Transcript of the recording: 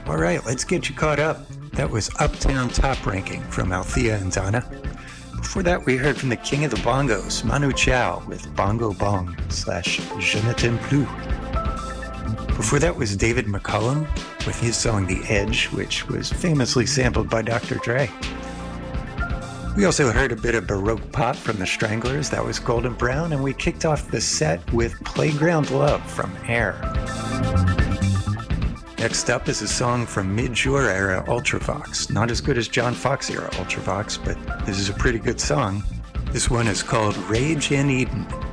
All right, let's get you caught up. That was Uptown Top Ranking from Althea and Donna. Before that, we heard from the king of the bongos, Manu Chao, with Bongo Bong / Je ne t'aime plus. Before that was David McCullum with his song The Edge, which was famously sampled by Dr. Dre. We also heard a bit of Baroque pop from the Stranglers, that was Golden Brown, and we kicked off the set with Playground Love from Air. Next up is a song from mid-Jour era Ultravox. Not as good as John Fox era Ultravox, but this is a pretty good song. This one is called Rage in Eden.